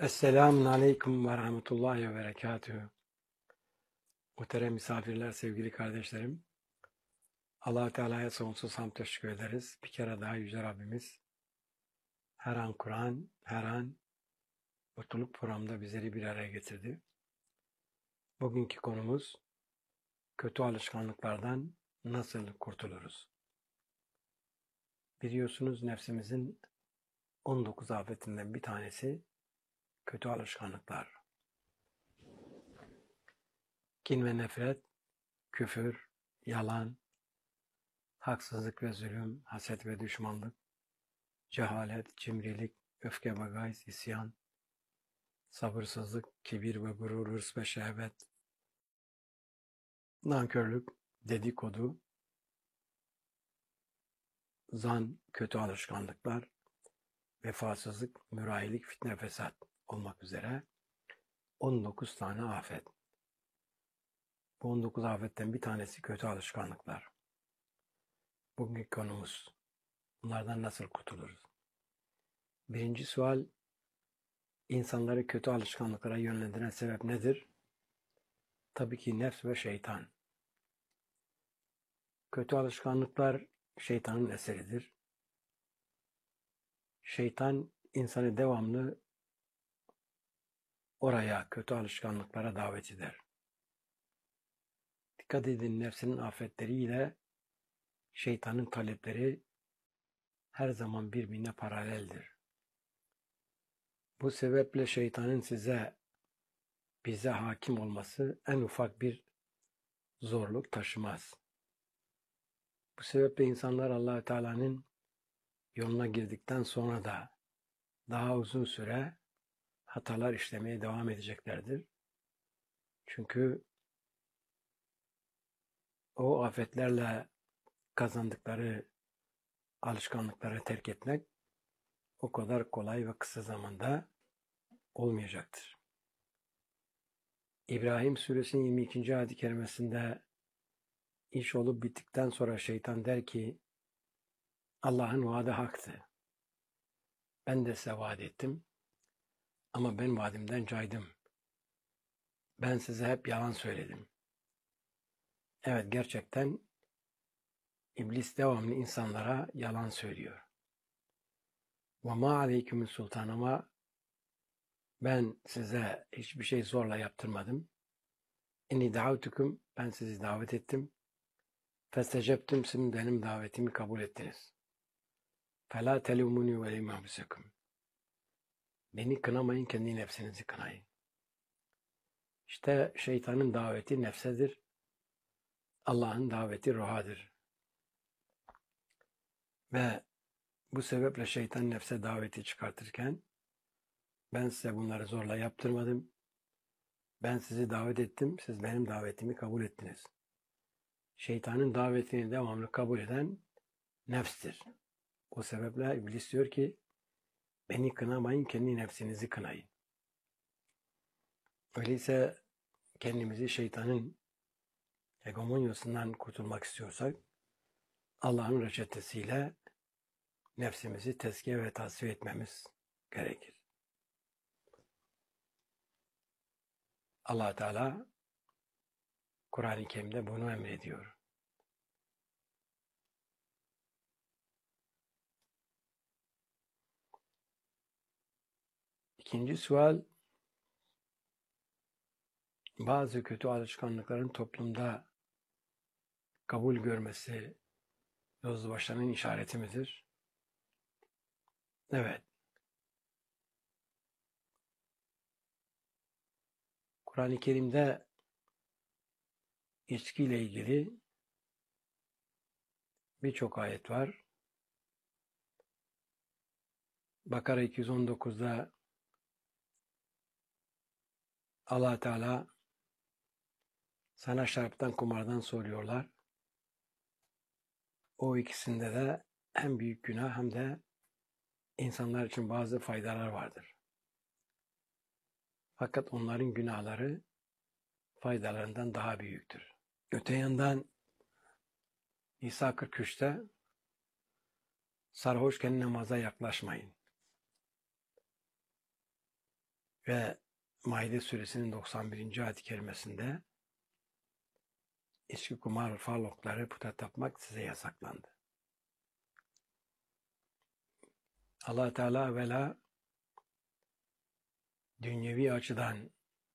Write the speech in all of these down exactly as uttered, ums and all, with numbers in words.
Esselamun Aleyküm ve Rahmetullahi ve Berekatühü. Muhterem misafirler, sevgili kardeşlerim. Allah-u Teala'ya sonsuz hamd teşekkür ederiz. Bir kere daha Yüce Rabbimiz her an Kur'an, her an mutluluk programında bizleri bir araya getirdi. Bugünkü konumuz kötü alışkanlıklardan nasıl kurtuluruz? Biliyorsunuz nefsimizin on dokuz afetinden bir tanesi kötü alışkanlıklar. Kin ve nefret, küfür, yalan, haksızlık ve zulüm, haset ve düşmanlık, cehalet, cimrilik, öfke ve gayz, isyan, sabırsızlık, kibir ve gurur, hırs ve şehvet, nankörlük, dedikodu, zan, kötü alışkanlıklar, vefasızlık, mürahilik, fitne, fesat olmak üzere on dokuz tane afet. Bu on dokuz afetten bir tanesi kötü alışkanlıklar. Bugünkü konumuz, bunlardan nasıl kurtuluruz? Birinci sual, insanları kötü alışkanlıklara yönlendiren sebep nedir? Tabii ki nefs ve şeytan. Kötü alışkanlıklar şeytanın eseridir. Şeytan insanı devamlı oraya, kötü alışkanlıklara davet eder. Dikkat edin, nefsinin afetleriyle şeytanın talepleri her zaman birbirine paraleldir. Bu sebeple şeytanın size, bize hakim olması en ufak bir zorluk taşımaz. Bu sebeple insanlar Allah-u Teala'nın yoluna girdikten sonra da daha uzun süre hatalar işlemeye devam edeceklerdir. Çünkü o afetlerle kazandıkları alışkanlıkları terk etmek o kadar kolay ve kısa zamanda olmayacaktır. İbrahim Suresinin yirmi ikinci ayet-i kerimesinde iş olup bittikten sonra şeytan der ki Allah'ın vaadi haktı. Ben de size vaat ettim ama ben vaadimden caydım. Ben size hep yalan söyledim. Evet, gerçekten İblis devamlı insanlara yalan söylüyor. وَمَا عَلَيْكُمُ sultan ama ben size hiçbir şey zorla yaptırmadım. İnni davetukum, ben sizi davet ettim. Festecebtüm, sizin benim davetimi kabul ettiniz. Fela telumuni ve limahbisekum. Beni kınamayın, kendi nefsinizi kınayın. İşte şeytanın daveti nefsedir. Allah'ın daveti ruhadır. Ve bu sebeple şeytan nefse daveti çıkartırken ben size bunları zorla yaptırmadım. Ben sizi davet ettim, siz benim davetimi kabul ettiniz. Şeytanın davetini devamlı kabul eden nefstir. O sebeple İblis diyor ki beni kınamayın, kendi nefsinizi kınayın. Öyleyse kendimizi şeytanın hegemonyasından kurtulmak istiyorsak Allah'ın reçetesiyle nefsimizi tezkiye ve tasfiye etmemiz gerekir. Allah Teala Kur'an-ı Kerim'de bunu emrediyor. İkinci sual, bazı kötü alışkanlıkların toplumda kabul görmesi yozlaşmanın işareti midir? Evet. Kur'an-ı Kerim'de içkiyle ilgili birçok ayet var. Bakara iki yüz on dokuzda Allah Teala sana şaraptan kumardan soruyorlar. O ikisinde de hem büyük günah hem de insanlar için bazı faydalar vardır. Fakat onların günahları faydalarından daha büyüktür. Öte yandan İsa kırk üçte sarhoşken namaza yaklaşmayın. Ve Maide suresinin doksan birinci ayet-i kerimesinde içki, kumar, fal okları, puta tapmak size yasaklandı. Allah Teala evvela dünyevi açıdan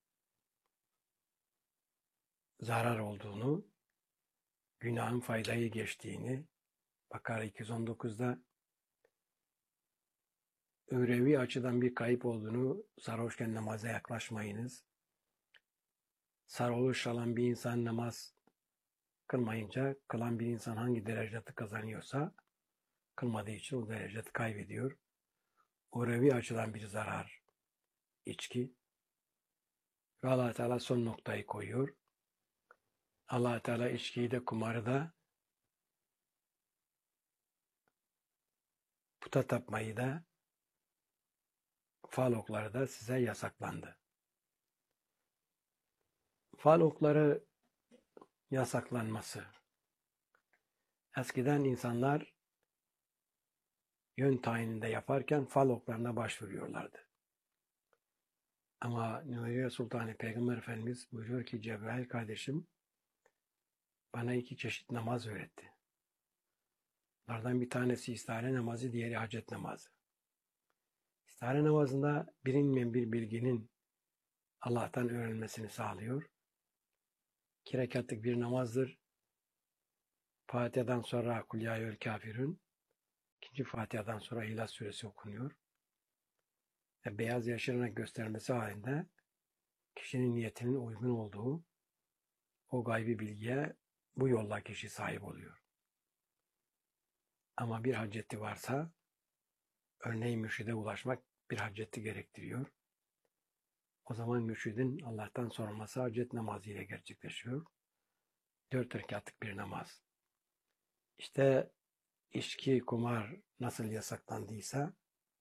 zarar olduğunu, günahın faydayı geçtiğini, Bakara iki yüz on dokuzda ürevi açıdan bir kayıp olduğunu, sarhoşken namaza yaklaşmayınız. Sarhoş olan bir insan namaz kılmayınca, kılan bir insan hangi derecede kazanıyorsa, kılmadığı için o derecede kaybediyor. Urevi açıdan bir zarar, içki. Ve Allah Teala son noktayı koyuyor. Allah Teala içkiyi de, kumarı da, puta tapmayı da, fal okları da size yasaklandı. Fal okları yasaklanması. Eskiden insanlar yön tayininde yaparken fal oklarına başvuruyorlardı. Ama Nuriye Sultanı Peygamber Efendimiz buyuruyor ki, Cebrail kardeşim bana iki çeşit namaz öğretti. Bunlardan bir tanesi istihare namazı, diğeri hacet namazı. İstihare namazında bilinmeyen bir bilginin Allah'tan öğrenmesini sağlıyor. İki rekatlık bir namazdır. Fatiha'dan sonra Kul ya eyyuhel kafirun, ikinci Fatiha'dan sonra İhlas suresi okunuyor. Ve beyaz yaşarına göstermesi halinde kişinin niyetinin uygun olduğu o gaybi bilgiye bu yolla kişi sahip oluyor. Ama bir haceti varsa, örneğin mürşide ulaşmak bir haceti gerektiriyor. O zaman mürşidin Allah'tan sorması hacet namazı ile gerçekleşiyor. Dört rekatlık bir namaz. İşte içki, kumar nasıl yasaklandıysa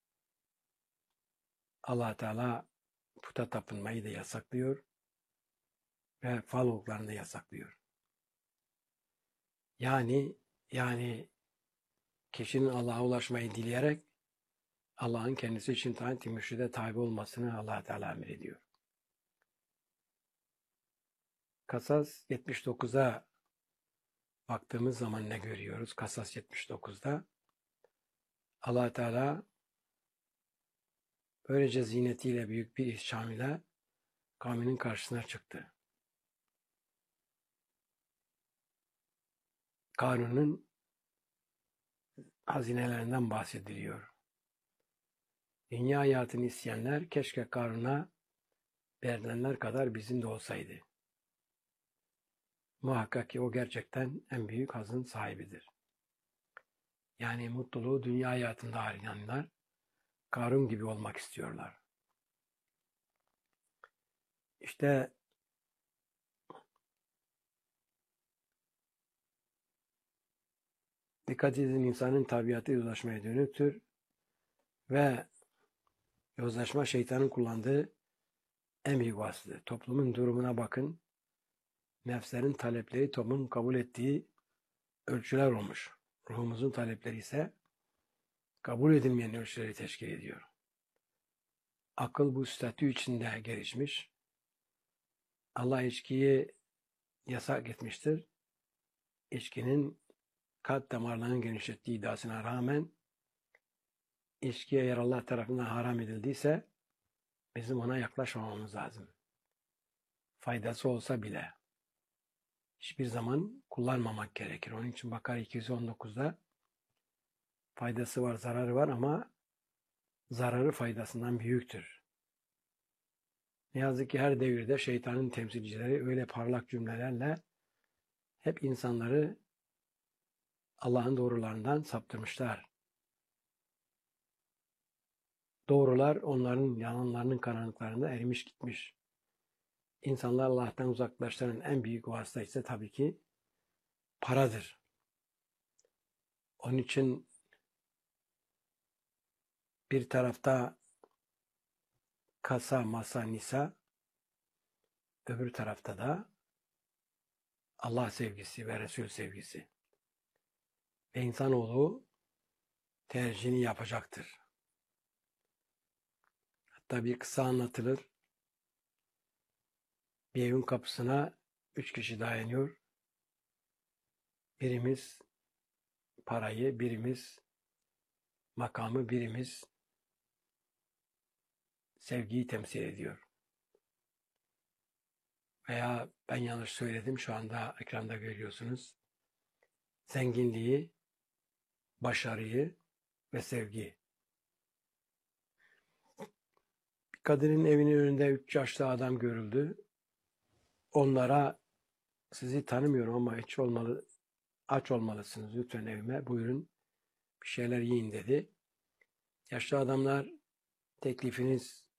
Allah Teala puta tapınmayı da yasaklıyor ve fal oklarını da yasaklıyor. Yani yani kişinin Allah'a ulaşmayı dileyerek Allah'ın kendisi için tayin mürşide tabi olmasını Allah Teala emrediyor. Kasas yetmiş dokuza baktığımız zaman ne görüyoruz? Kasas yetmiş dokuzda Allah Teala böylece zinetiyle, büyük bir ihşam ile kavminin karşısına çıktı. Karun'un hazinelerinden bahsediliyor. Dünya hayatını isteyenler keşke Karun'a verilenler kadar bizim de olsaydı. Muhakkak ki o gerçekten en büyük hazın sahibidir. Yani mutluluğu dünya hayatında arayanlar Karun gibi olmak istiyorlar. İşte dikkat edin, insanın tabiatı yozlaşmaya dönüktür ve yozlaşma şeytanın kullandığı en büyük vasıtadır. Toplumun durumuna bakın. Nefslerin talepleri toplumun kabul ettiği ölçüler olmuş. Ruhumuzun talepleri ise kabul edilmeyen ölçüleri teşkil ediyor. Akıl bu statü içinde gelişmiş. Allah içkiyi yasak etmiştir. İçkinin kalp damarlarının genişlettiği iddiasına rağmen içki eğer Allah tarafından haram edildiyse bizim ona yaklaşmamamız lazım. Faydası olsa bile hiçbir zaman kullanmamak gerekir. Onun için Bakara iki yüz on dokuzda faydası var, zararı var ama zararı faydasından büyüktür. Ne yazık ki her devirde şeytanın temsilcileri öyle parlak cümlelerle hep insanları Allah'ın doğrularından saptırmışlar. Doğrular onların yalanlarının karanlıklarında erimiş gitmiş. İnsanlar Allah'tan uzaklaştıran en büyük vasıta ise tabii ki paradır. Onun için bir tarafta kasa, masa, nisa, öbür tarafta da Allah sevgisi ve Resul sevgisi. Ve insanoğlu tercihini yapacaktır. Hatta bir kısa anlatılır. Bir evin kapısına üç kişi dayanıyor. Birimiz parayı, birimiz makamı, birimiz sevgiyi temsil ediyor. Veya ben yanlış söyledim, şu anda ekranda görüyorsunuz. Zenginliği, başarıyı ve sevgi. Bir kadının evinin önünde üç yaşlı adam görüldü. Onlara sizi tanımıyorum ama aç olmalı, aç olmalısınız. Lütfen evime buyurun bir şeyler yiyin dedi. Yaşlı adamlar teklifiniz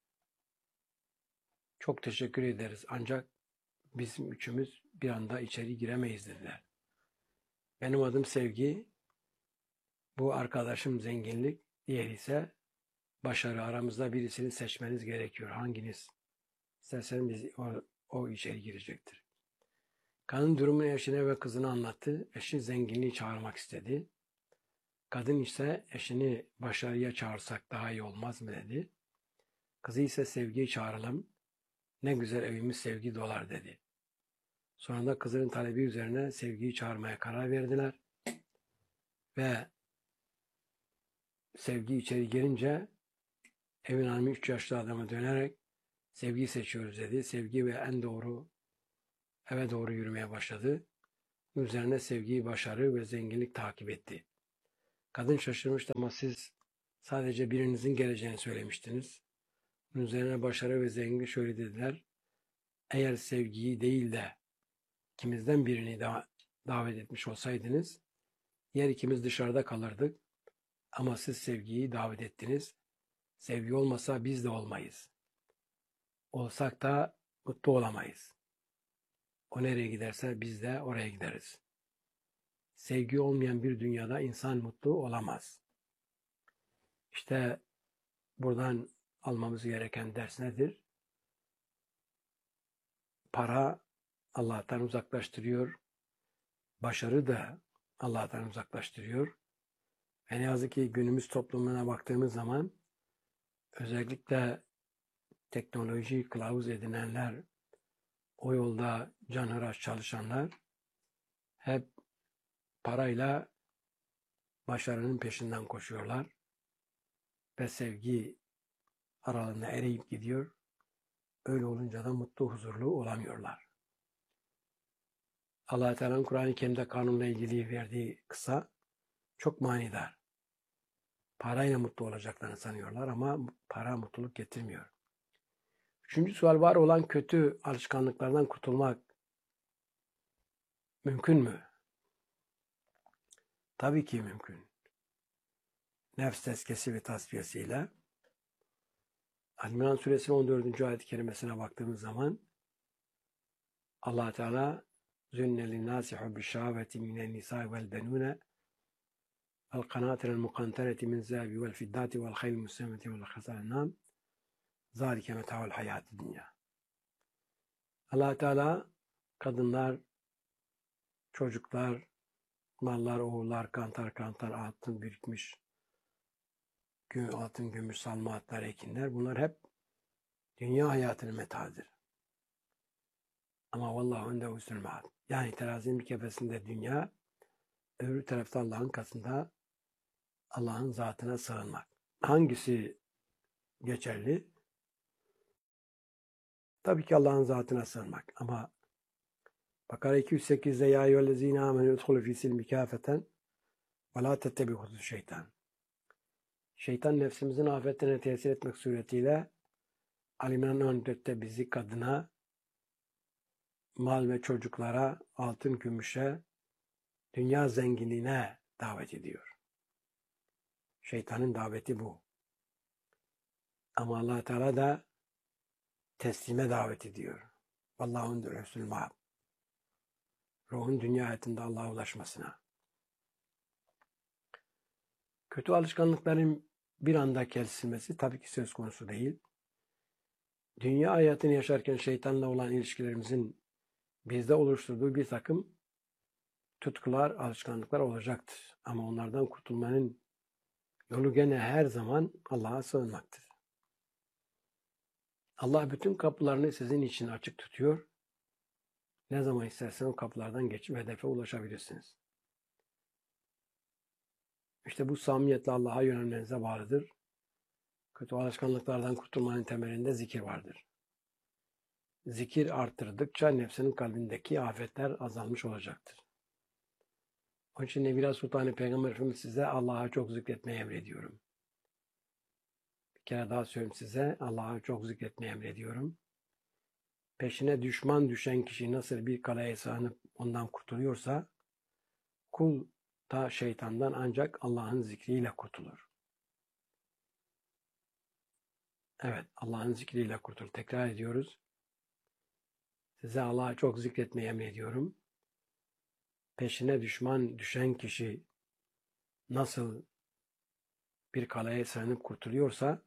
çok teşekkür ederiz ancak bizim üçümüz bir anda içeri giremeyiz dediler. Benim adım Sevgi, bu arkadaşım zenginlik, diğeri ise başarı. Aramızda birisini seçmeniz gerekiyor. Hanginiz isterseniz biz, o, o içeri girecektir. Kadın durumunu eşine ve kızına anlattı. Eşi zenginliği çağırmak istedi. Kadın ise eşini başarıya çağırsak daha iyi olmaz mı dedi. Kızı ise sevgiyi çağıralım. Ne güzel evimiz sevgi dolar dedi. Sonra da kızının talebi üzerine sevgiyi çağırmaya karar verdiler. Ve sevgi içeri girince evin hanımı üç yaşlı adama dönerek sevgiyi seçiyoruz dedi. Sevgi ve en doğru eve doğru yürümeye başladı. Üzerine sevgiyi, başarı ve zenginlik takip etti. Kadın şaşırmıştı ama siz sadece birinizin geleceğini söylemiştiniz. Bunun üzerine başarı ve zenginlik şöyle dediler. Eğer sevgiyi değil de ikimizden birini da davet etmiş olsaydınız, diğer ikimiz dışarıda kalırdık. Ama siz sevgiyi davet ettiniz. Sevgi olmasa biz de olmayız. Olsak da mutlu olamayız. O nereye giderse biz de oraya gideriz. Sevgi olmayan bir dünyada insan mutlu olamaz. İşte buradan almamız gereken ders nedir? Para Allah'tan uzaklaştırıyor. Başarı da Allah'tan uzaklaştırıyor. Ve ne yazık ki günümüz toplumuna baktığımız zaman özellikle teknoloji kılavuz edinenler, o yolda canhıraş çalışanlar hep parayla başarının peşinden koşuyorlar ve sevgi aralarında eriyip gidiyor. Öyle olunca da mutlu, huzurlu olamıyorlar. Allah-u Teala'nın Kur'an-ı Kerim'de kanunla ilgili verdiği kısa çok manidar. Parayla mutlu olacaklarını sanıyorlar ama para mutluluk getirmiyor. Üçüncü sual, var olan kötü alışkanlıklardan kurtulmak mümkün mü? Tabii ki mümkün. Nefs tezkiyesi ve tasfiyesiyle. Al-İmran Suresinin on dördüncü ayet-i kerimesine baktığımız zaman Allah Teala zünne linnâsi hubbüşşâveti minen nisâi vel benûne vel kanâtirel mukantereti min zâbi vel fiddâti vel haylil müsemmeti vel khazâlnâm zâlike metâul hayâti dünya. Allah Teala kadınlar, çocuklar, mallar, oğullar, kantar kantar altın birikmiş, altın, gümüş, salmaatlar, ekinler, bunlar hep dünya hayatının metağıdır. Ama vallahu inde husnul maad. Yani terazinin bir kefesinde dünya, öbür tarafta Allah'ın katında Allah'ın zatına sığınmak. Hangisi geçerli? Tabii ki Allah'ın zatına sığınmak. Ama Bakara iki yüz sekizde ya eyyühellezine amenü udhulu fî silmi kâfeten ve lâ tettebi'u şeytan. Şeytan nefsimizin afetlerine tesir etmek suretiyle Al-İmran on dörtte bizi kadına, mal ve çocuklara, altın, gümüşe, dünya zenginliğine davet ediyor. Şeytanın daveti bu. Ama Allah Teala da teslime davet ediyor. Vallahu'ndur husnul maab. Ruhun dünya hayatında Allah'a ulaşmasına. Kötü alışkanlıkların bir anda kesilmesi tabii ki söz konusu değil. Dünya hayatını yaşarken şeytanla olan ilişkilerimizin bizde oluşturduğu bir takım tutkular, alışkanlıklar olacaktır. Ama onlardan kurtulmanın yolu gene her zaman Allah'a sığınmaktır. Allah bütün kapılarını sizin için açık tutuyor. Ne zaman istersen o kapılardan geçip hedefe ulaşabilirsiniz. İşte bu samimiyetle Allah'a yönelmenize bağlıdır. Kötü alışkanlıklardan kurtulmanın temelinde zikir vardır. Zikir arttırdıkça nefsinin kalbindeki afetler azalmış olacaktır. Onun için Nebiler Sultanı Peygamber Efendimiz size Allah'a çok zikretmeyi emrediyorum. Bir kere daha söyleyeyim size, Allah'a çok zikretmeyi emrediyorum. Peşine düşman düşen kişi nasıl bir kaleye sığınıp ondan kurtuluyorsa, kul da şeytandan ancak Allah'ın zikriyle kurtulur. Evet, Allah'ın zikriyle kurtulur. Tekrar ediyoruz. Size Allah'a çok zikretmeyi emrediyorum. Peşine düşman düşen kişi nasıl bir kaleye sığınıp kurtuluyorsa,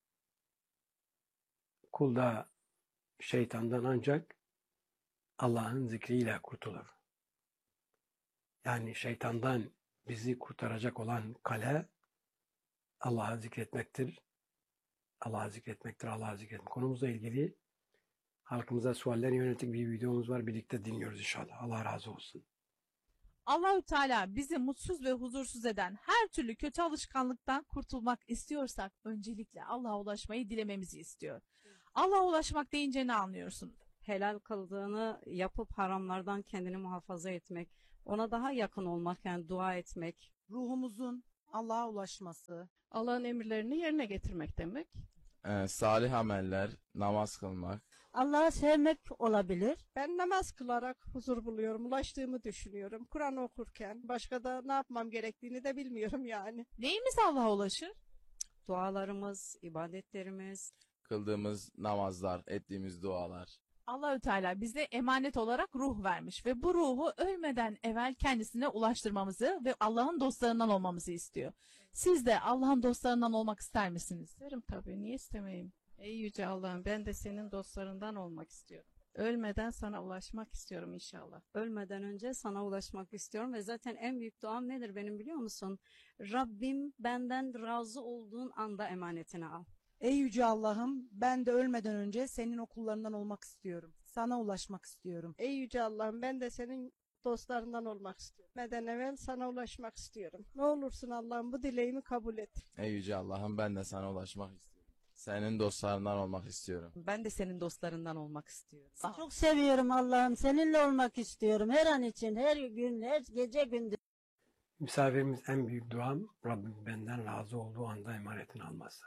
kul da şeytandan ancak Allah'ın zikriyle kurtulur. Yani şeytandan bizi kurtaracak olan kale Allah'ı zikretmektir. Allah'ı zikretmektir, Allah'ı zikretmek. Konumuzla ilgili halkımıza sualler yönelik bir videomuz var. Birlikte dinliyoruz inşallah. Allah razı olsun. Allahü Teala bizi mutsuz ve huzursuz eden her türlü kötü alışkanlıktan kurtulmak istiyorsak öncelikle Allah'a ulaşmayı dilememizi istiyor. Allah'a ulaşmak deyince ne anlıyorsun? Helal kıldığını yapıp haramlardan kendini muhafaza etmek, ona daha yakın olmak, yani dua etmek. Ruhumuzun Allah'a ulaşması, Allah'ın emirlerini yerine getirmek demek. Ee, salih ameller, namaz kılmak. Allah'ı sevmek olabilir. Ben namaz kılarak huzur buluyorum, ulaştığımı düşünüyorum. Kur'an okurken başka da ne yapmam gerektiğini de bilmiyorum yani. Neyimiz Allah'a ulaşır? Dualarımız, ibadetlerimiz. Kıldığımız namazlar, ettiğimiz dualar. Allahü Teala bize emanet olarak ruh vermiş ve bu ruhu ölmeden evvel kendisine ulaştırmamızı ve Allah'ın dostlarından olmamızı istiyor. Siz de Allah'ın dostlarından olmak ister misiniz? İsterim tabii, niye istemeyeyim? Ey Yüce Allah'ım, ben de senin dostlarından olmak istiyorum. Ölmeden sana ulaşmak istiyorum inşallah. Ölmeden önce sana ulaşmak istiyorum ve zaten en büyük duam nedir benim biliyor musun? Rabbim benden razı olduğun anda emanetini al. ey Yüce Allah'ım ben de ölmeden önce senin okullarından olmak istiyorum. Sana ulaşmak istiyorum. Ey Yüce Allah'ım, ben de senin dostlarından olmak istiyorum. Ölmeden evvel sana ulaşmak istiyorum. Ne olursun Allah'ım, bu dileğimi kabul et. Ey Yüce Allah'ım, ben de sana ulaşmak istiyorum. Senin dostlarından olmak istiyorum. Ben de senin dostlarından olmak istiyorum. Çok seviyorum Allah'ım. Seninle olmak istiyorum. Her an için, her gün, her gece gündüz. Misafirimiz en büyük duam Rabbim benden razı olduğu anda emanetini alması.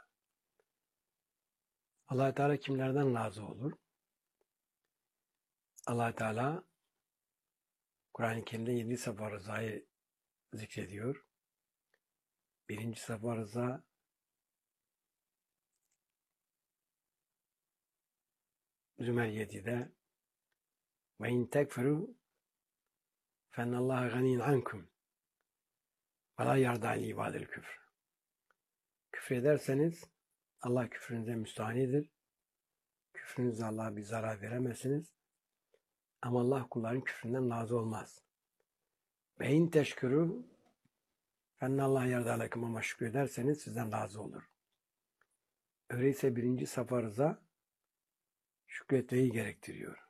Allah Teala kimlerden razı olur? Allah Teala Kur'an-ı Kerim'de yedi sefer rızayı zikrediyor. Birinci sefer rıza Zümer yedide ve in tekferu fennallaha ganiyyun ankum ve la yarda li ibadil küfr. Küfrederseniz Allah küfrünüze müstahanidir. Küfrünüzde Allah'a bir zarar veremezsiniz. Ama Allah kulların küfründen razı olmaz. Ve in teşkürü fennallah yarda lekum, ama şükrederseniz sizden razı olur. Öyleyse birinci safa rıza şükretmeyi gerektiriyor.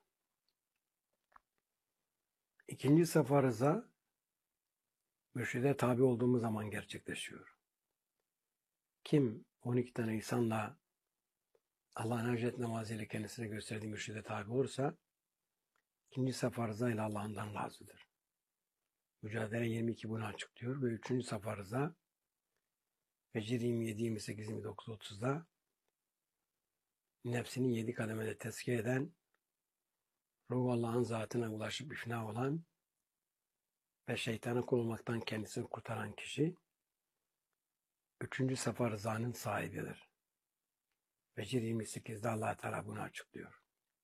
İkinci safa rıza mürşide tabi olduğumuz zaman gerçekleşiyor. Kim on iki tane insanla Allah'ın hacet namazıyla kendisine gösterdiği mürşide tabi olursa ikinci safa rıza ile Allah'ından razıdır. Mücadele yirmi iki bunu açıklıyor ve üçüncü safa rıza Fecr yirmi yedi, yirmi sekiz, yirmi dokuz, otuzda nefsini yedi kademede tezkiye eden, ruh Allah'ın zatına ulaşıp ifna olan ve şeytana kul olmaktan kendisini kurtaran kişi üçüncü safa rızanın sahibidir. Fecr yirmi sekizde Allah Teala bunu açıklıyor.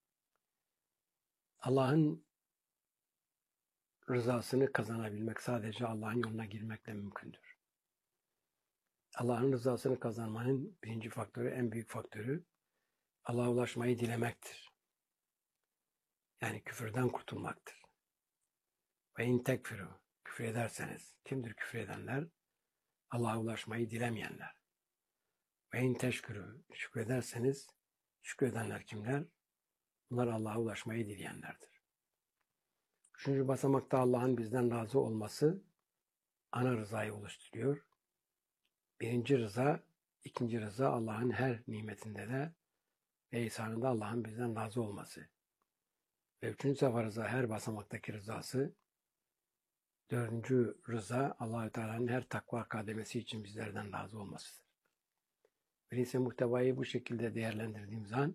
Allah'ın rızasını kazanabilmek sadece Allah'ın yoluna girmekle mümkündür. Allah'ın rızasını kazanmanın birinci faktörü, en büyük faktörü Allah'a ulaşmayı dilemektir. Yani küfürden kurtulmaktır. Ve in tekfiru, küfür ederseniz, kimdir küfür edenler? Allah'a ulaşmayı dilemeyenler. Ve in teşkürü, şükrederseniz Şükredenler kimler? Bunlar Allah'a ulaşmayı dileyenlerdir. Üçüncü basamakta Allah'ın bizden razı olması ana rızayı oluşturuyor. Birinci rıza, ikinci rıza Allah'ın her nimetinde de ve ihsanında Allah'ın bizden razı olması. Ve üçüncü sefer rıza her basamaktaki rızası. Dördüncü rıza Allah-u Teala'nın her takva kademesi için bizlerden razı olmasıdır. Öyleyse muhtevayı bu şekilde değerlendirdiğim zaman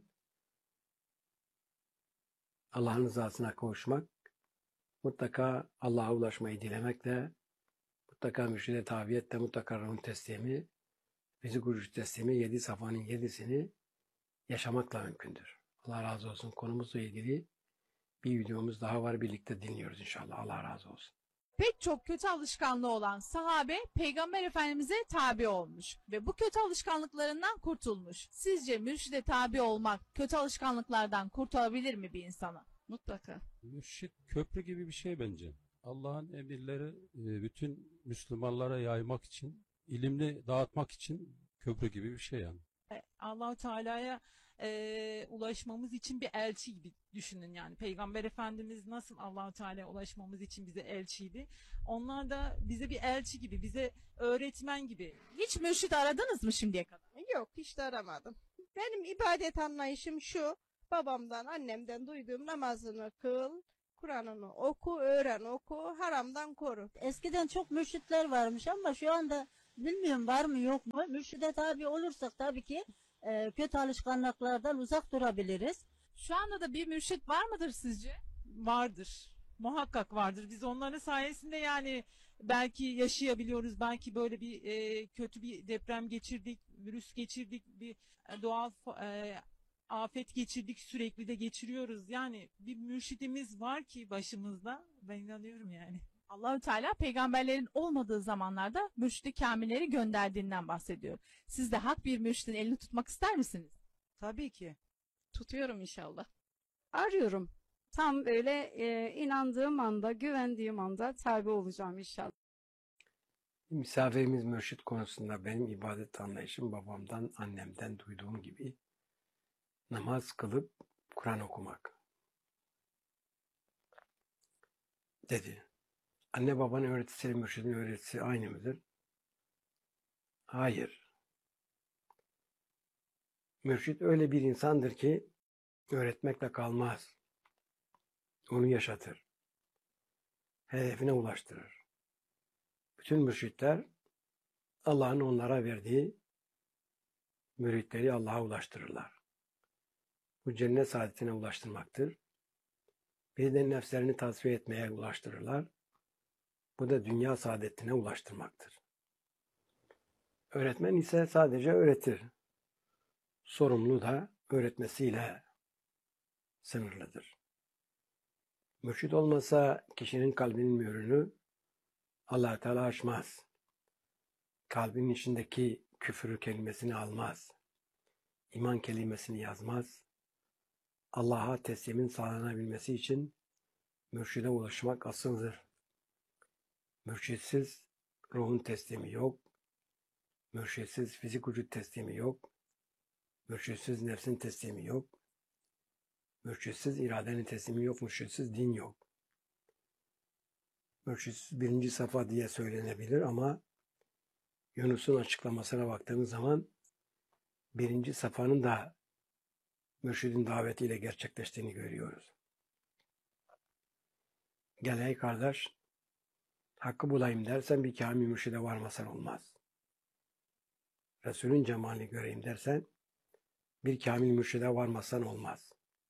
Allah'ın rızasına kavuşmak, mutlaka Allah'a ulaşmayı dilemekle, mutlaka mürşide tabiyetle, mutlaka ruhun teslimi, fizik gücü teslimi, yedi safanın yedisini yaşamakla mümkündür. Allah razı olsun. Konumuzla ilgili bir videomuz daha var. Birlikte dinliyoruz inşallah. Allah razı olsun. Pek çok kötü alışkanlığı olan sahabe Peygamber Efendimiz'e tabi olmuş ve bu kötü alışkanlıklarından kurtulmuş. Sizce mürşide tabi olmak kötü alışkanlıklardan kurtarabilir mi bir insanı? Mutlaka. Mürşit köprü gibi bir şey bence. Allah'ın emirleri e, bütün Müslümanlara yaymak için, ilimli dağıtmak için köprü gibi bir şey yani. Allah-u Teala'ya e, ulaşmamız için bir elçi gibi düşünün yani. Peygamber Efendimiz nasıl Allah-u Teala'ya ulaşmamız için bize elçiydi. Onlar da bize bir elçi gibi, bize öğretmen gibi. Hiç mürşit aradınız mı şimdiye kadar? Yok, hiç de aramadım. Benim ibadet anlayışım şu: babamdan, annemden duyduğum namazını kıl, Kur'an'ını oku, öğren oku, haramdan koru. Eskiden çok mürşitler varmış ama şu anda bilmiyorum var mı yok mu. Mürşide tabi olursak tabii ki e, kötü alışkanlıklardan uzak durabiliriz. Şu anda da bir mürşit var mıdır sizce? Vardır. Muhakkak vardır. Biz onların sayesinde yani belki yaşayabiliyoruz. Belki böyle bir e, kötü bir deprem geçirdik, virüs geçirdik, bir e, doğal e, afet geçirdik, sürekli de geçiriyoruz. Yani bir mürşidimiz var ki başımızda. Ben inanıyorum yani. Allahü Teala peygamberlerin olmadığı zamanlarda mürşid-i kamilleri gönderdiğinden bahsediyor. Siz de hak bir mürşidin elini tutmak ister misiniz? Tabii ki. Tutuyorum inşallah. Arıyorum. Tam böyle e, inandığım anda, güvendiğim anda tabi olacağım inşallah. Misafirimiz mürşit konusunda benim ibadet anlayışım babamdan, annemden duyduğum gibi namaz kılıp Kur'an okumak dedi. Anne babanın öğretisiyle mürşidin öğretisi aynı mıdır? Hayır. Mürşit öyle bir insandır ki öğretmekle kalmaz. Onu yaşatır. Hedefine ulaştırır. Bütün mürşitler Allah'ın onlara verdiği müritleri Allah'a ulaştırırlar. Bu cennet saadetine ulaştırmaktır. Bir de nefslerini tasfiye etmeye ulaştırırlar. Bu da dünya saadetine ulaştırmaktır. Öğretmen ise sadece öğretir. Sorumlu da öğretmesiyle sınırlıdır. Mürşid olmasa kişinin kalbinin mührünü Allah Teala açmaz. Kalbinin içindeki küfür kelimesini almaz. İman kelimesini yazmaz. Allah'a teslimin sağlanabilmesi için mürşide ulaşmak asıldır. Mürşitsiz ruhun teslimi yok. Mürşitsiz fizik vücut teslimi yok. Mürşitsiz nefsin teslimi yok. Mürşitsiz iradenin teslimi yok. Mürşitsiz din yok. Mürşitsiz birinci safa diye söylenebilir ama Yunus'un açıklamasına baktığımız zaman birinci safanın da mürşidin davetiyle gerçekleştiğini görüyoruz. Gel ey kardeş, hakkı bulayım dersen bir kamil mürşide varmasan olmaz. Resulün cemalini göreyim dersen bir kamil mürşide varmasan olmaz.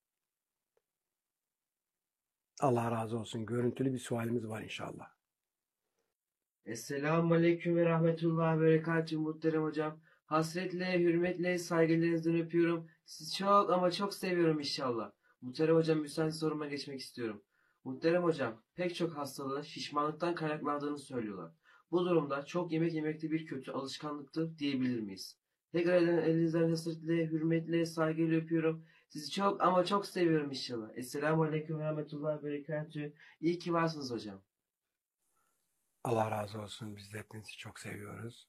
Allah razı olsun. Görüntülü bir sualimiz var inşallah. Esselamu Aleyküm ve Rahmetullah ve Berekatuhu muhterem hocam. Hasretle, hürmetle, saygılarınızdan öpüyorum. Sizi çok ama çok seviyorum inşallah. Muhterem hocam, müsaade soruma geçmek istiyorum. Muhterem hocam, pek çok hastalığın şişmanlıktan kaynaklandığını söylüyorlar. Bu durumda çok yemek yemekte bir kötü alışkanlıktır diyebilir miyiz? Tekrar eden elinizden hasretle, hürmetle, saygıyla öpüyorum. Sizi çok ama çok seviyorum inşallah. Esselamu Aleyküm ve Rahmetullah ve Berekatuhu. İyi ki varsınız hocam. Allah razı olsun. Biz de hepinizi çok seviyoruz.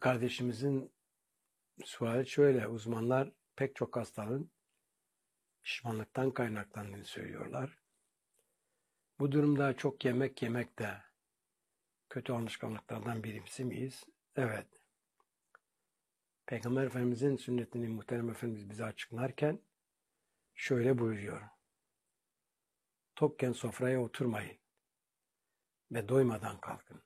kardeşimizin suali şöyle. Uzmanlar pek çok hastalığın şişmanlıktan kaynaklandığını söylüyorlar. Bu durumda çok yemek yemek de kötü alışkanlıklardan birisi miyiz? Evet. Peygamber Efendimizin sünnetini Muhterem Efendimiz bize açıklarken şöyle buyuruyor. Tokken sofraya oturmayın ve doymadan kalkın.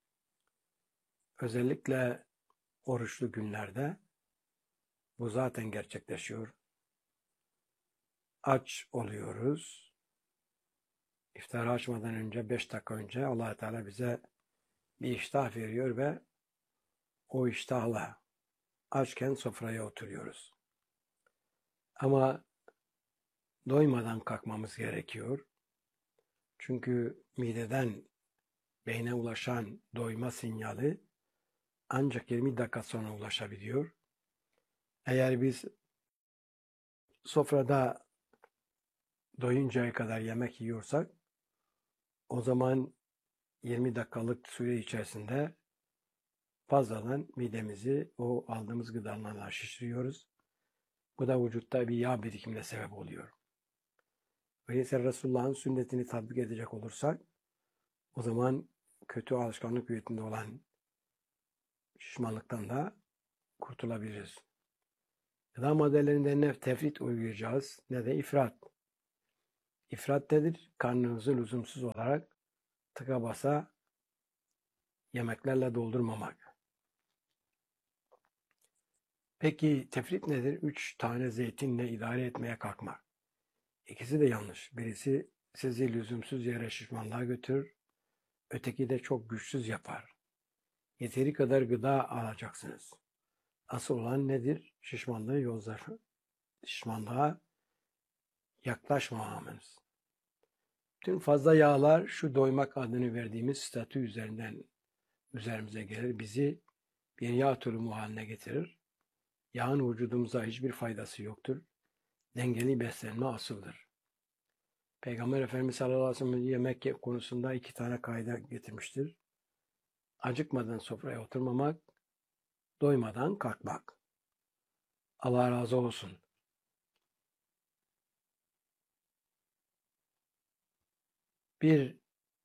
Özellikle oruçlu günlerde bu zaten gerçekleşiyor. Aç oluyoruz. İftarı açmadan önce beş dakika önce Allah Teala bize bir iştah veriyor ve o iştahla açken sofraya oturuyoruz. Ama doymadan kalkmamız gerekiyor. Çünkü mideden beyne ulaşan doyma sinyali ancak yirmi dakika sonra ulaşabiliyor. Eğer biz sofrada doyuncaya kadar yemek yiyorsak o zaman yirmi dakikalık süre içerisinde fazladan midemizi o aldığımız gıdalarla şişiriyoruz. Bu da vücutta bir yağ birikimine sebep oluyor. Öyleyse Resulullah'ın sünnetini tatbik edecek olursak o zaman kötü alışkanlık hüviyetinde olan şişmanlıktan da kurtulabiliriz. Gıda maddelerinde ne tefrit uygulayacağız ne de ifrat. İfrat nedir? Karnınızı lüzumsuz olarak tıka basa yemeklerle doldurmamak. Peki tefrit nedir? Üç tane zeytinle idare etmeye kalkmak. İkisi de yanlış. Birisi sizi lüzumsuz yere şişmanlığa götürür. Öteki de çok güçsüz yapar. Yeteri kadar gıda alacaksınız. Asıl olan nedir? Şişmanlığı yozlar. Şişmanlığa yaklaşmamamız. Tüm fazla yağlar şu doymak adını verdiğimiz statü üzerinden üzerimize gelir. Bizi bir yağ turumu haline getirir. Yağın vücudumuza hiçbir faydası yoktur. Dengeli beslenme asıldır. Peygamber Efendimiz sallallahu aleyhi ve sellem yemek konusunda iki tane kaide getirmiştir. Acıkmadan sofraya oturmamak, doymadan kalkmak. Allah razı olsun. Bir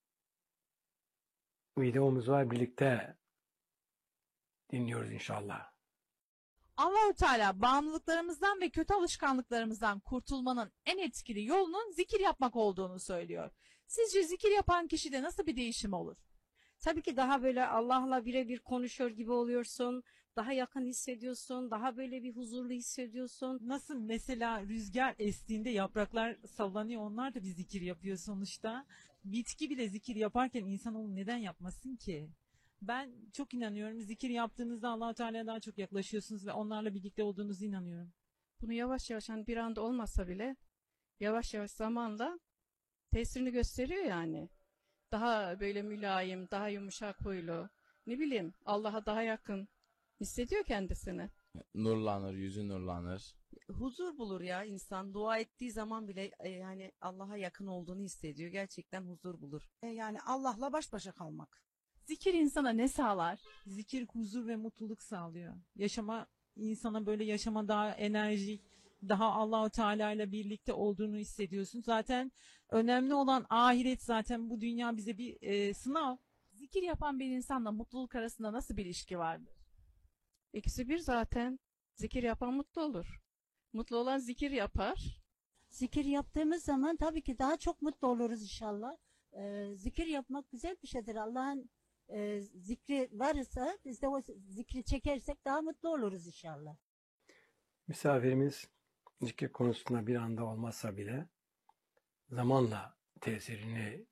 videomuz var, birlikte dinliyoruz inşallah. Allahü Teala bağımlılıklarımızdan ve kötü alışkanlıklarımızdan kurtulmanın en etkili yolunun zikir yapmak olduğunu söylüyor. Sizce zikir yapan kişide nasıl bir değişim olur? Tabii ki daha böyle Allah'la birebir konuşuyor gibi oluyorsun. Daha yakın hissediyorsun. Daha böyle bir huzurlu hissediyorsun. Nasıl mesela rüzgar estiğinde yapraklar sallanıyor, onlar da bir zikir yapıyor sonuçta. Bitki bile zikir yaparken insanoğlu neden yapmasın ki? Ben çok inanıyorum, zikir yaptığınızda Allah-u Teala'ya daha çok yaklaşıyorsunuz ve onlarla birlikte olduğunuzu inanıyorum. Bunu yavaş yavaş, hani bir anda olmasa bile yavaş yavaş zamanla tesirini gösteriyor yani. Daha böyle mülayim, daha yumuşak huylu, ne bileyim Allah'a daha yakın hissediyor kendisini. Nurlanır, yüzü nurlanır. Huzur bulur ya insan. Dua ettiği zaman bile e, yani Allah'a yakın olduğunu hissediyor. Gerçekten huzur bulur. E, Yani Allah'la baş başa kalmak. Zikir insana ne sağlar? Zikir huzur ve mutluluk sağlıyor. Yaşama, insana böyle yaşama daha enerjik, daha Allah-u Teala ile birlikte olduğunu hissediyorsun. Zaten önemli olan ahiret, zaten bu dünya bize bir e, sınav. Zikir yapan bir insanla mutluluk arasında nasıl bir ilişki vardır? İkisi bir zaten. Zikir yapan mutlu olur. Mutlu olan zikir yapar. Zikir yaptığımız zaman tabii ki daha çok mutlu oluruz inşallah. Ee, zikir yapmak güzel bir şeydir. Allah'ın e, zikri varsa biz de o zikri çekersek daha mutlu oluruz inşallah. Misafirimiz zikir konusunda bir anda olmazsa bile zamanla tesirini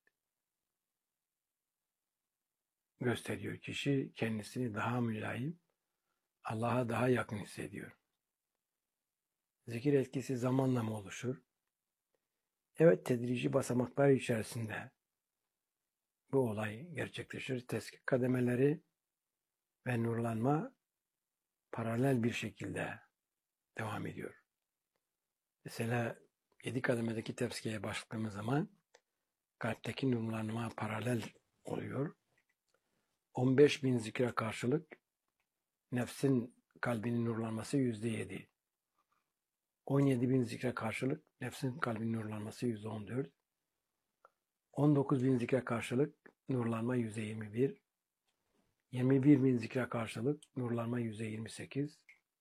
gösteriyor. Kişi kendisini daha mülayim, Allah'a daha yakın hissediyor. Zikir etkisi zamanla mı oluşur? Evet, tedrici basamaklar içerisinde bu olay gerçekleşir. Teskik kademeleri ve nurlanma paralel bir şekilde devam ediyor. Mesela yedi kademedeki tezkiyeye başladığımız zaman kalpteki nurlanma paralel oluyor. on beş bin zikre karşılık nefsin kalbinin nurlanması yüzde yedi. on yedi bin zikre karşılık nefsin kalbinin nurlanması yüzde on dört. on dokuz bin zikre karşılık nurlanma yüzde yirmi bir. yirmi bir bin zikre karşılık nurlanma yüzde yirmi sekiz.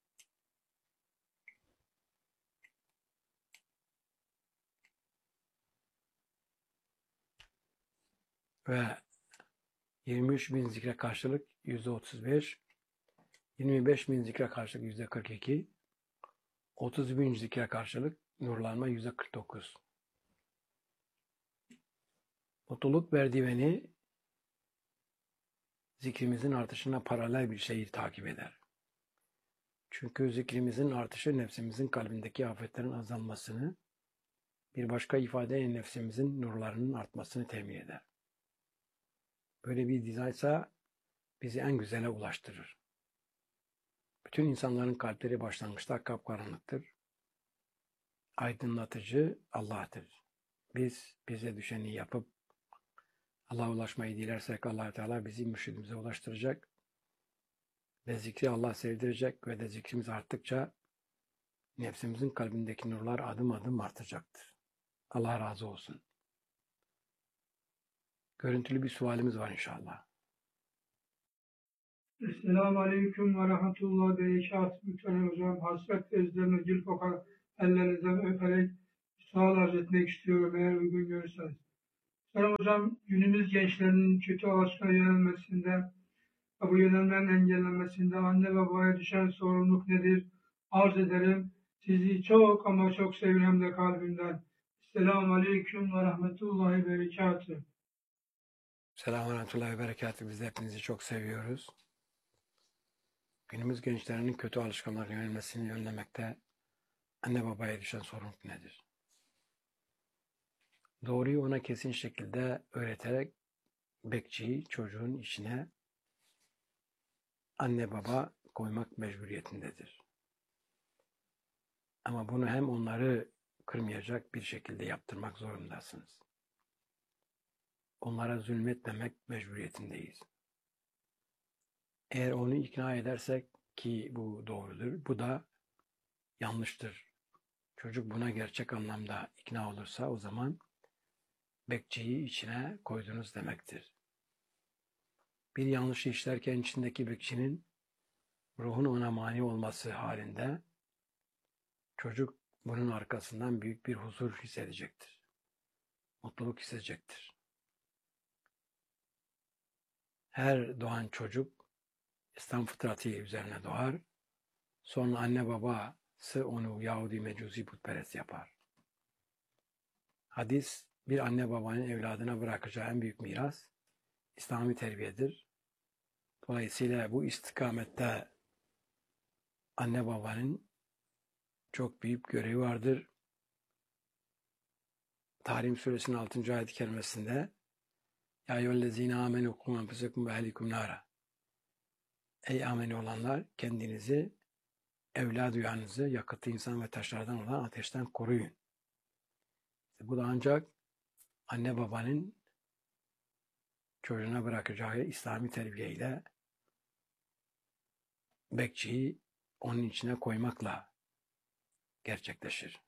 Ve yirmi üç bin zikre karşılık yüzde otuz beş. yirmi beş bin zikre karşılık yüzde kırk iki. otuz bin zikre karşılık nurlanma yüzde kırk dokuz. Mutluluk merdiveni zikrimizin artışına paralel bir şeyi takip eder. Çünkü zikrimizin artışı nefsimizin kalbindeki afetlerin azalmasını, bir başka ifadeyle nefsimizin nurlarının artmasını temin eder. Böyle bir dizaynsa bizi en güzele ulaştırır. Bütün insanların kalpleri başlangıçta kapkaranlıktır. Aydınlatıcı Allah'tır. Biz bize düşeni yapıp Allah'a ulaşmayı dilersek Allah Teala bizi mürşidimize ulaştıracak ve zikri Allah sevdirecek ve de zikrimiz arttıkça nefsimizin kalbindeki nurlar adım adım artacaktır. Allah razı olsun. Görüntülü bir sualimiz var inşallah. Esselamu Aleyküm ve Rahmetullah Berekatuhu. Muhterem hocam, hasret gözlerine gül kokar ellerinizden öperek sual arz etmek istiyorum eğer uygun görürseniz. Muhterem hocam, günümüz gençlerinin kötü alışkanlığa yönelmesinde ve bu yönelmenin engellenmesinde anne babaya düşen sorumluluk nedir? Arz ederim. Sizi çok ama çok seviyorum hem de kalbimden. Esselamu Aleyküm ve Rahmetullahi Berekatuhu. Selamun Aleyküm ve Berekatuhu. Biz de hepinizi çok seviyoruz. Günümüz gençlerinin kötü alışkanlıklara yönelmesini önlemekte anne babaya düşen sorumluluk nedir? Doğruyu ona kesin şekilde öğreterek bekçiyi çocuğun içine anne baba koymak mecburiyetindedir. Ama bunu hem onları kırmayacak bir şekilde yaptırmak zorundasınız. Onlara zulmetmemek mecburiyetindeyiz. Eğer onu ikna edersek ki bu doğrudur, bu da yanlıştır. Çocuk buna gerçek anlamda ikna olursa o zaman bekçiyi içine koydunuz demektir. Bir yanlışı işlerken içindeki bekçinin ruhun ona mani olması halinde çocuk bunun arkasından büyük bir huzur hissedecektir. Mutluluk hissedecektir. Her doğan çocuk İslam fıtratı üzerine doğar. Sonra anne babası onu Yahudi mecusi putperest yapar. Hadis, bir anne babanın evladına bırakacağı en büyük miras İslami terbiyedir. Dolayısıyla bu istikamette anne babanın çok büyük görevi vardır. Tahrim suresinin altıncı ayet-i kerimesinde Ya eyyühellezine amenu kum enfusekum ve ehlikum nara. Ey ameni olanlar, kendinizi, evlad duyanınızı yakıtı insan ve taşlardan olan ateşten koruyun. Bu da ancak anne babanın çocuğuna bırakacağı İslami terbiyeyle bekçiyi onun içine koymakla gerçekleşir.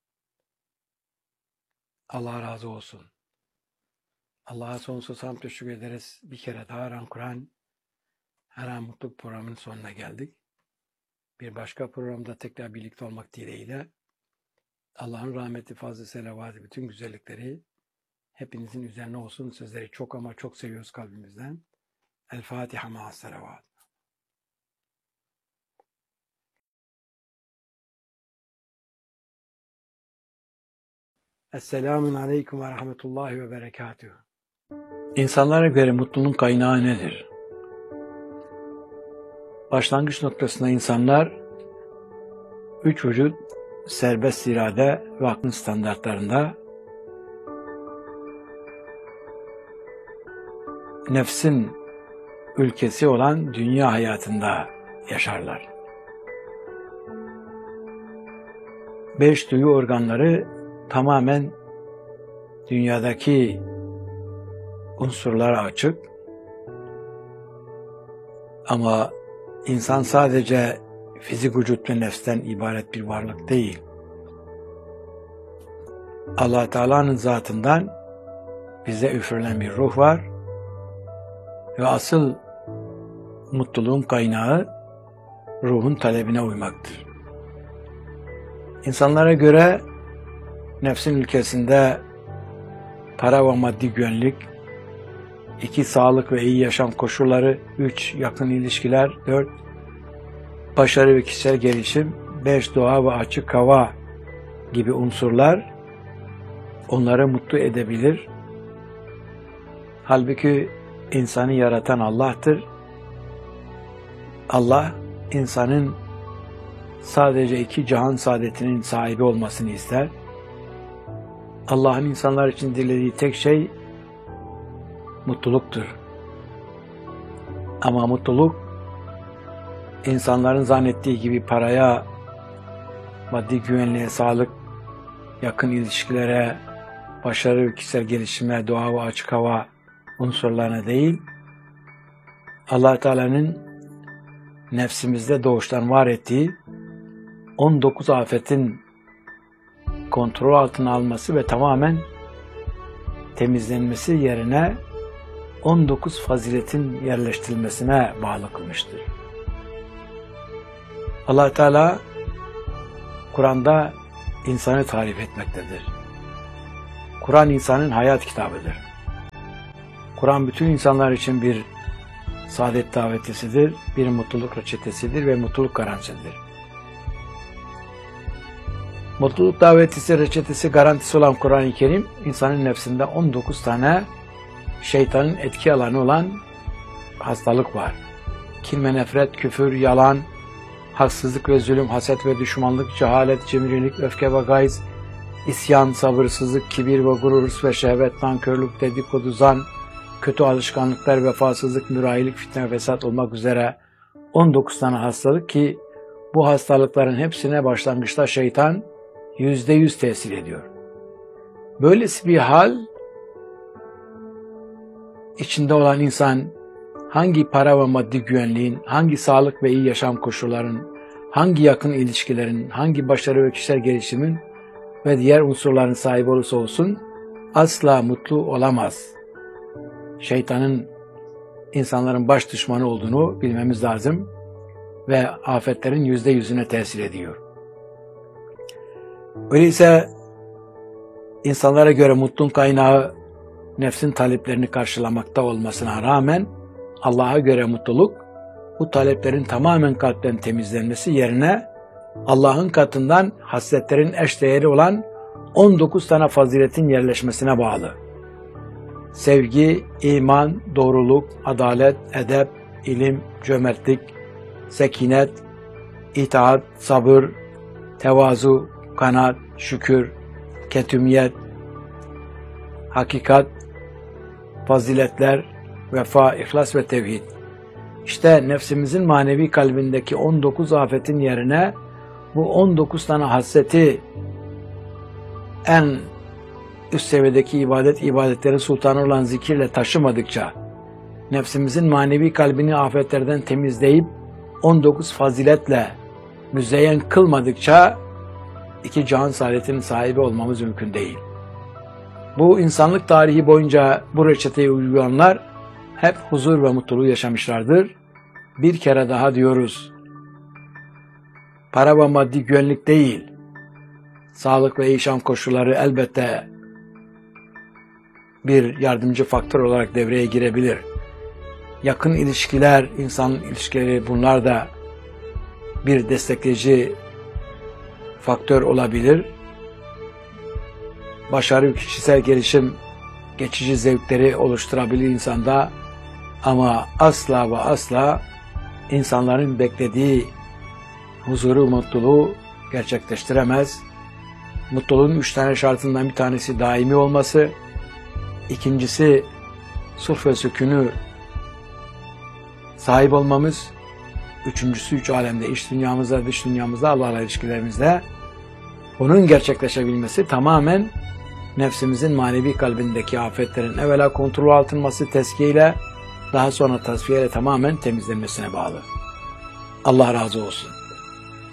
Allah razı olsun. Allah'a sonsuz hamd teşekkür ederiz. Bir kere daha Ran Kur'an Her An Mutluluk programının sonuna geldik. Bir başka programda tekrar birlikte olmak dileğiyle Allah'ın rahmeti, fazla selavatı, bütün güzellikleri hepinizin üzerine olsun. Sizleri çok ama çok seviyoruz kalbimizden. El Fatiha ma'as selavat. Esselamun Aleyküm ve Rahmetullahi ve Berekatuhu. İnsanlara göre mutluluğun kaynağı nedir? Başlangıç noktasında insanlar üç vücut, serbest irade ve aklın standartlarında nefsin ülkesi olan dünya hayatında yaşarlar. Beş duyu organları tamamen dünyadaki unsurlara açık ama İnsan sadece fizik vücut ve nefsten ibaret bir varlık değil. Allah Teala'nın zatından bize üfürülen bir ruh var ve asıl mutluluğun kaynağı ruhun talebine uymaktır. İnsanlara göre nefsin ülkesinde para ve maddi güvenlik, iki sağlık ve iyi yaşam koşulları, üç yakın ilişkiler, dört başarı ve kişisel gelişim, beş doğa ve açık hava gibi unsurlar onları mutlu edebilir. Halbuki insanı yaratan Allah'tır. Allah insanın sadece iki cihan saadetinin sahibi olmasını ister. Allah'ın insanlar için dilediği tek şey mutluluktur. Ama mutluluk insanların zannettiği gibi paraya, maddi güvenliğe, sağlık, yakın ilişkilere, başarı ve kişisel gelişime, doğa ve açık hava unsurlarına değil, Allah Teala'nın nefsimizde doğuştan var ettiği on dokuz afetin kontrol altına alması ve tamamen temizlenmesi yerine on dokuz faziletin yerleştirilmesine bağlı kılmıştır. Allah Teala Kur'an'da insanı tarif etmektedir. Kur'an insanın hayat kitabıdır. Kur'an bütün insanlar için bir saadet davetisidir, bir mutluluk reçetesidir ve mutluluk garantisidir. Mutluluk davetisi, reçetesi, garantisi olan Kur'an-ı Kerim, insanın nefsinde on dokuz tane şeytanın etki alanı olan hastalık var. Kin ve nefret, küfür, yalan, haksızlık ve zulüm, haset ve düşmanlık, cehalet, cimrilik, öfke ve gayz, isyan, sabırsızlık, kibir ve gurur, hırs ve şehvet, nankörlük, dedikodu, zan, kötü alışkanlıklar, vefasızlık, mürahilik, fitne ve fesat olmak üzere on dokuz tane hastalık ki bu hastalıkların hepsine başlangıçta şeytan yüzde yüz tesir ediyor. Böylesi bir hal içinde olan insan hangi para ve maddi güvenliğin, hangi sağlık ve iyi yaşam koşullarının, hangi yakın ilişkilerin, hangi başarı ve kişisel gelişimin ve diğer unsurların sahibi olursa olsun asla mutlu olamaz. Şeytanın insanların baş düşmanı olduğunu bilmemiz lazım ve afetlerin yüzde yüzüne tesir ediyor. Öyleyse insanlara göre mutluluğun kaynağı nefsin taleplerini karşılamakta olmasına rağmen Allah'a göre mutluluk bu taleplerin tamamen kalpten temizlenmesi yerine Allah'ın katından hasletlerin eşdeğeri olan on dokuz tane faziletin yerleşmesine bağlı. Sevgi, iman, doğruluk, adalet, edep, ilim, cömertlik, sekinet, itaat, sabır, tevazu, kanaat, şükür, ketümiyet, hakikat, faziletler, vefa, ihlas ve tevhid. İşte nefsimizin manevi kalbindeki on dokuz afetin yerine bu on dokuz tane hasreti en üst seviyedeki ibadet, ibadetlerin sultanı olan zikirle taşımadıkça, nefsimizin manevi kalbini afetlerden temizleyip on dokuz faziletle müzeyyen kılmadıkça iki cihan saadetinin sahibi olmamız mümkün değil. Bu insanlık tarihi boyunca bu reçeteyi uygulayanlar hep huzur ve mutluluğu yaşamışlardır. Bir kere daha diyoruz, para ve maddi güvenlik değil, sağlık ve yaşam koşulları elbette bir yardımcı faktör olarak devreye girebilir. Yakın ilişkiler, insan ilişkileri, bunlar da bir destekleyici faktör olabilir. Başarı, kişisel gelişim, geçici zevkleri oluşturabilir insanda ama asla ve asla insanların beklediği huzuru, mutluluğu gerçekleştiremez. Mutluluğun üç tane şartından bir tanesi daimi olması, ikincisi sulh ve sükûnü sahip olmamız, üçüncüsü üç alemde, iç dünyamızda, dış dünyamızda, Allah'la ilişkilerimizde bunun gerçekleşebilmesi tamamen nefsimizin manevi kalbindeki afetlerin evvela kontrol altınması, tezkiyeyle, daha sonra tasfiyeyle tamamen temizlenmesine bağlı. Allah razı olsun.